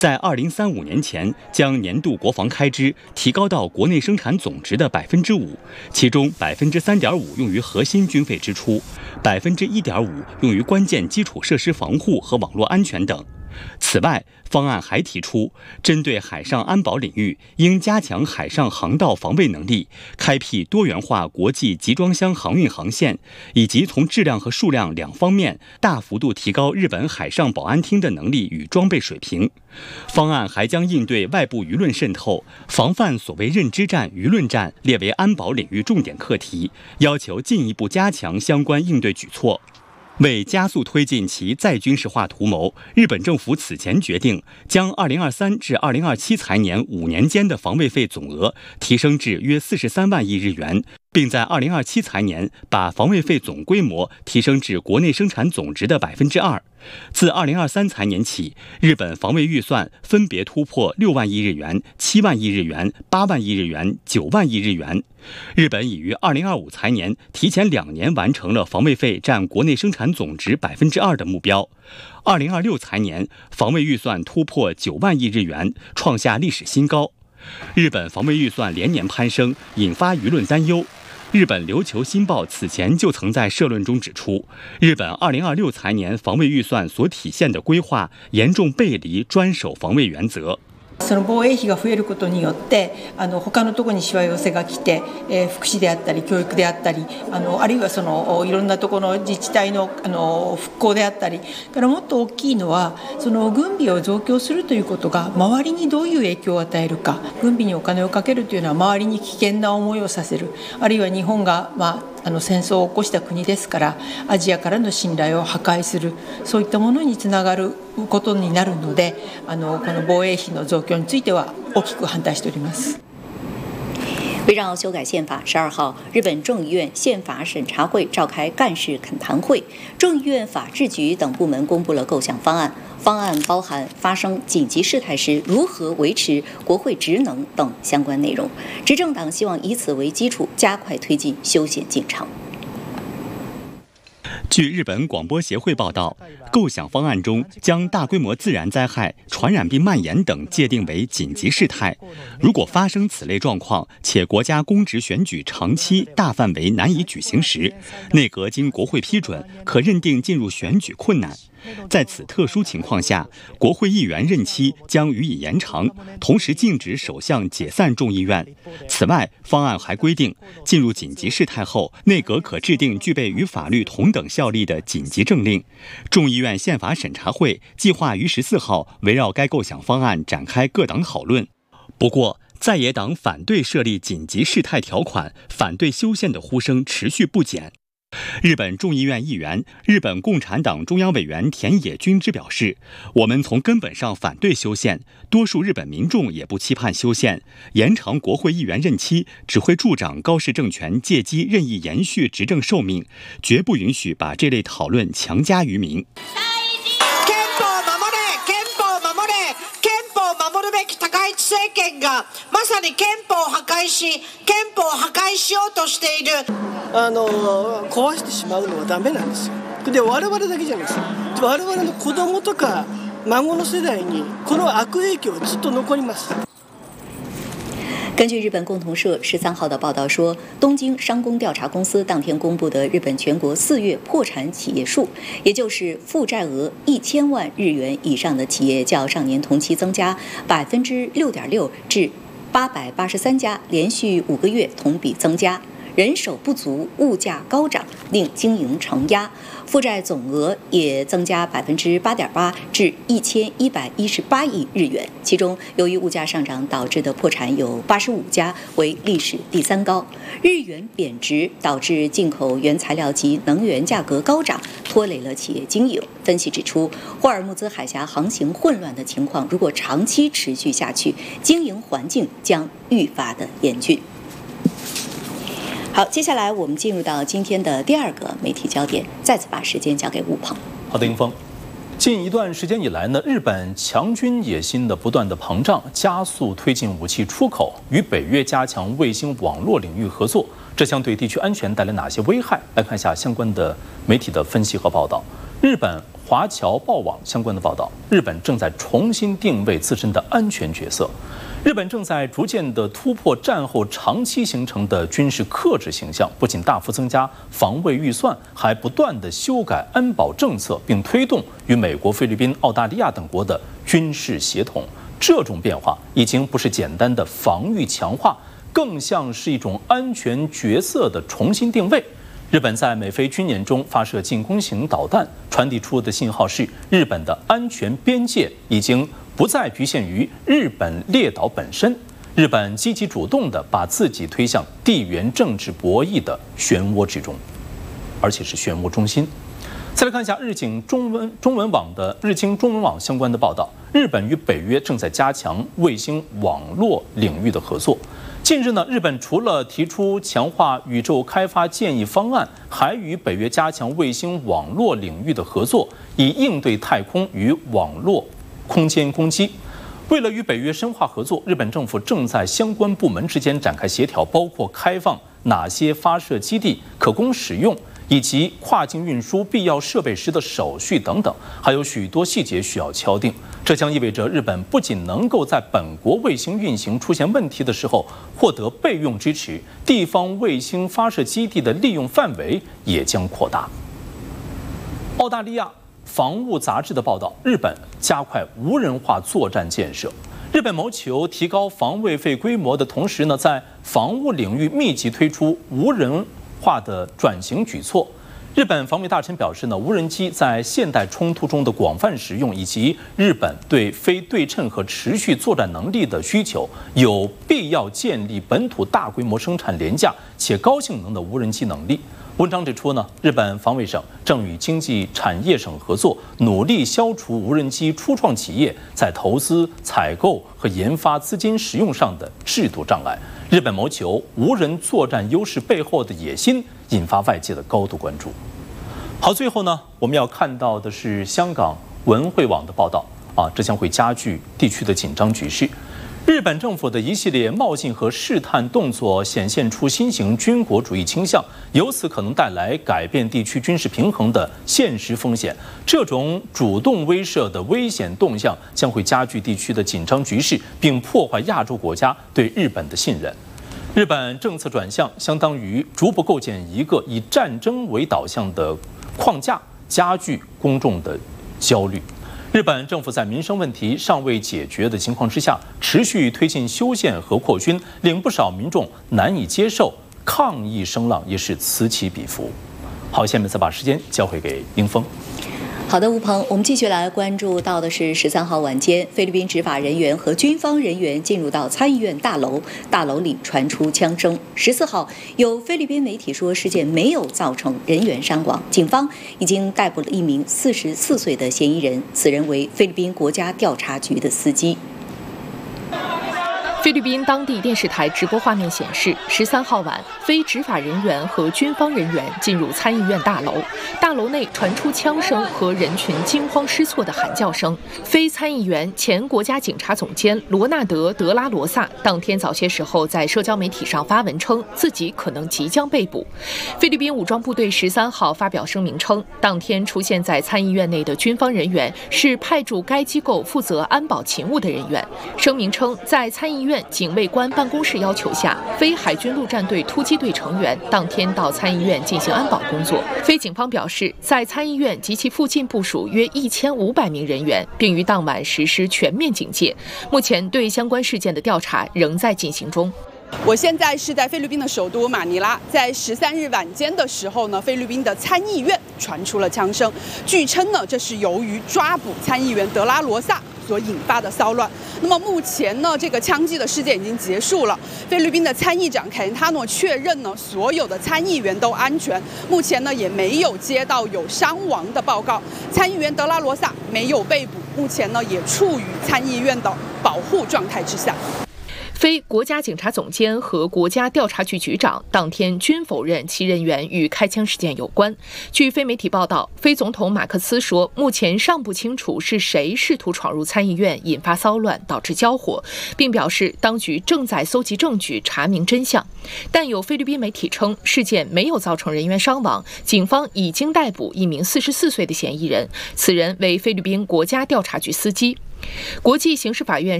在2035年前，将年度国防开支提高到国内生产总值的5%，其中3.5%用于核心军费支出，1.5%用于关键基础设施防护和网络安全等。此外，方案还提出，针对海上安保领域，应加强海上航道防卫能力，开辟多元化国际集装箱航运航线，以及从质量和数量两方面大幅度提高日本海上保安厅的能力与装备水平。方案还将应对外部舆论渗透、防范所谓认知战、舆论战列为安保领域重点课题，要求进一步加强相关应对举措。为加速推进其再军事化图谋，日本政府此前决定将2023至2027财年5年间的防卫费总额提升至约43万亿日元，并在2027财年把防卫费总规模提升至国内生产总值的2%。自2023财年起，日本防卫预算分别突破6万亿日元、7万亿日元、8万亿日元、9万亿日元。日本已于2025财年提前2年完成了防卫费占国内生产总值2%的目标。2026财年，防卫预算突破9万亿日元，创下历史新高。日本防卫预算连年攀升，引发舆论担忧。日本琉球新报此前就曾在社论中指出，日本2026财年防卫预算所体现的规划严重背离专守防卫原则。 その防衛費が増えることによって他のところにしわ寄せが来て、福祉であったり教育であったりあるいはそのいろんなところの自治体の復興であったりからもっと大きいのはその軍備を増強するということが周りにどういう影響を与えるか。軍備にお金をかけるというのは周りに危険な思いをさせる。あるいは日本が戦争を起こした国ですからアジアからの信頼を破壊する、そういったものにつながることになるのでこの防衛費の増強については大きく反対しております。 围绕修改宪法，12号，日本众议院宪法审查会召开干事恳谈会，众议院法制局等部门公布了构想方案。方案包含发生紧急事态时如何维持国会职能等相关内容。执政党希望以此为基础，加快推进修宪进程。 据日本广播协会报道，构想方案中将大规模自然灾害、传染病蔓延等界定为紧急事态。如果发生此类状况，且国家公职选举长期、大范围难以举行时，内阁经国会批准，可认定进入选举困难。在此特殊情况下，国会议员任期将予以延长，同时禁止首相解散众议院。此外，方案还规定，进入紧急事态后，内阁可制定具备与法律同等效力的紧急政令。众议院宪法审查会计划于14号围绕该构想方案展开各党讨论。不过，在野党反对设立紧急事态条款、反对修宪的呼声持续不减。日本众议院议员、日本共产党中央委员田野君之表示，我们从根本上反对修宪，多数日本民众也不期盼修宪，延长国会议员任期只会助长高市政权借机任意延续执政寿命，绝不允许把这类讨论强加于民。 政権がまさに憲法を破壊し憲法を破壊しようとしている壊してしまうのはダメなんですよ。で我々だけじゃないです。我々の子供とか孫の世代にこの悪影響はずっと残ります。 根据日本共同社13号的报道说，东京商工调查公司当天公布的日本全国4月破产企业数，也就是负债额1000万日元以上的企业，较上年同期增加6.6%至883家，连续5个月同比增加。人手不足、物价高涨令经营承压，负债总额也增加8.8%至1118亿日元。其中，由于物价上涨导致的破产有85家，为历史第3高。日元贬值导致进口原材料及能源价格高涨，拖累了企业经营。分析指出，霍尔木兹海峡航行混乱的情况如果长期持续下去，经营环境将愈发的严峻。好，接下来我们进入到今天的第2个媒体焦点，再次把时间交给吴鹏。 好的，迎峰。近一段时间以来呢，日本强军野心的不断的膨胀，加速推进武器出口，与北约加强卫星网络领域合作，这将对地区安全带来哪些危害？来看一下相关的媒体的分析和报道。 日本华侨报网相关的报道，日本正在重新定位自身的安全角色。日本正在逐渐地突破战后长期形成的军事克制形象，不仅大幅增加防卫预算，还不断地修改安保政策，并推动与美国、菲律宾、澳大利亚等国的军事协同。这种变化已经不是简单的防御强化，更像是一种安全角色的重新定位。日本在美菲军演中发射进攻型导弹，传递出的信号是，日本的安全边界已经不再局限于日本列岛本身，日本积极主动地把自己推向地缘政治博弈的漩涡之中，而且是漩涡中心。再来看一下日经中文网相关的报道，日本与北约正在加强卫星网络领域的合作。近日呢，日本除了提出强化宇宙开发建议方案，还与北约加强卫星网络领域的合作，以应对太空与网络空间攻击。为了与北约深化合作，日本政府正在相关部门之间展开协调，包括开放哪些发射基地可供使用，以及跨境运输必要设备时的手续等等，还有许多细节需要敲定。这将意味着日本不仅能够在本国卫星运行出现问题的时候获得备用支持，地方卫星发射基地的利用范围也将扩大。澳大利亚防务杂志的报道，日本加快无人化作战建设。日本谋求提高防卫费规模的同时呢，在防务领域密集推出无人化的转型举措。日本防卫大臣表示呢，无人机在现代冲突中的广泛使用，以及日本对非对称和持续作战能力的需求，有必要建立本土大规模生产廉价且高性能的无人机能力。文章指出呢，日本防卫省正与经济产业省合作，努力消除无人机初创企业在投资、采购和研发资金使用上的制度障碍。日本谋求无人作战优势背后的野心，引发外界的高度关注。好，最后呢，我们要看到的是香港文汇网的报道这将会加剧地区的紧张局势。日本政府的一系列冒进和试探动作显现出新型军国主义倾向，由此可能带来改变地区军事平衡的现实风险。这种主动威慑的危险动向将会加剧地区的紧张局势，并破坏亚洲国家对日本的信任。日本政策转向相当于逐步构建一个以战争为导向的框架，加剧公众的焦虑。日本政府在民生问题尚未解决的情况之下，持续推进修宪和扩军，令不少民众难以接受，抗议声浪也是此起彼伏。好，下面再把时间交回给英峰。 好的，吴鹏，我们继续来关注到的是13号晚间，菲律宾执法人员和军方人员进入到参议院大楼，大楼里传出枪声。14号，有菲律宾媒体说事件没有造成人员伤亡，警方已经逮捕了一名44岁的嫌疑人，此人为菲律宾国家调查局的司机。 菲律宾当地电视台直播画面显示，13号晚，非执法人员和军方人员进入参议院大楼，大楼内传出枪声和人群惊慌失措的喊叫声。非参议员、前国家警察总监罗纳德·德拉罗萨当天早些时候在社交媒体上发文称，自己可能即将被捕。菲律宾武装部队13号发表声明称，当天出现在参议院内的军方人员是派驻该机构负责安保勤务的人员。声明称，在参议院警卫官办公室要求下，非海军陆战队突击队成员当天到参议院进行安保工作。非警方表示，在参议院及其附近部署约1500名人员，并于当晚实施全面警戒。目前对相关事件的调查仍在进行中。 我现在是在菲律宾的首都马尼拉，在13日晚间的时候呢，菲律宾的参议院传出了枪声，据称呢，这是由于抓捕参议员德拉罗萨所引发的骚乱。那么目前呢，这个枪击的事件已经结束了。菲律宾的参议长凯恩塔诺确认呢，所有的参议员都安全，目前呢也没有接到有伤亡的报告。参议员德拉罗萨没有被捕，目前呢也处于参议院的保护状态之下。 菲国家警察总监和国家调查局局长当天均否认其人员与开枪事件有关。据非媒体报道，菲总统马克思说，目前尚不清楚是谁试图闯入参议院，引发骚乱，导致交火，并表示当局正在搜集证据，查明真相。但有菲律宾媒体称，事件没有造成人员伤亡，警方已经逮捕一名44岁的嫌疑人，此人为菲律宾国家调查局司机。国际刑事法院